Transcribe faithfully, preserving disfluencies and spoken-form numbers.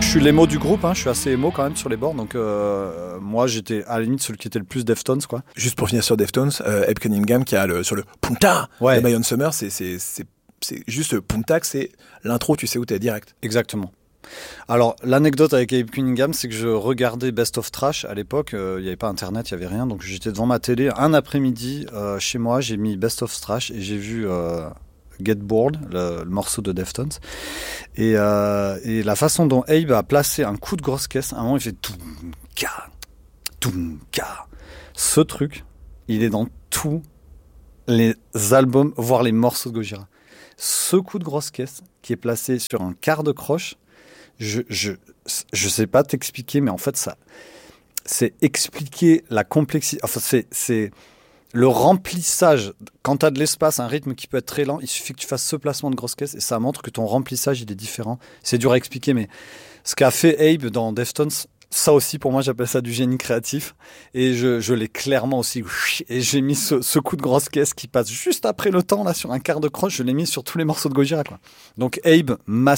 je suis l'émo du groupe, hein, je suis assez émo quand même sur les bords, donc euh, moi j'étais à la limite celui qui était le plus Deftones, quoi. Juste pour finir sur Deftones, euh, Abe Cunningham qui a le, sur le Punta ouais. de Mayon Summer, c'est, c'est, c'est, c'est juste le Punta, c'est l'intro, tu sais où t'es direct. Exactement. Alors, l'anecdote avec Abe Cunningham, c'est que je regardais Best of Trash à l'époque. Il euh, n'y avait pas internet, il n'y avait rien. Donc, j'étais devant ma télé. Un après-midi, euh, chez moi, j'ai mis Best of Trash et j'ai vu euh, Get Bored, le, le morceau de Deftones. Et, euh, et la façon dont Abe a placé un coup de grosse caisse, à un moment, il fait Toumka, Toumka. Ce truc, il est dans tous les albums, voire les morceaux de Gojira. Ce coup de grosse caisse qui est placé sur un quart de croche, Je, je, je sais pas t'expliquer, mais en fait, ça, c'est expliquer la complexité. Enfin, c'est, c'est le remplissage. Quand tu as de l'espace, un rythme qui peut être très lent, il suffit que tu fasses ce placement de grosse caisse et ça montre que ton remplissage, il est différent. C'est dur à expliquer, mais ce qu'a fait Abe dans Deftones, ça aussi, pour moi, j'appelle ça du génie créatif. Et je, je l'ai clairement aussi. Et j'ai mis ce, ce coup de grosse caisse qui passe juste après le temps, là, sur un quart de croche. Je l'ai mis sur tous les morceaux de Gojira, quoi. Donc, Abe, massif.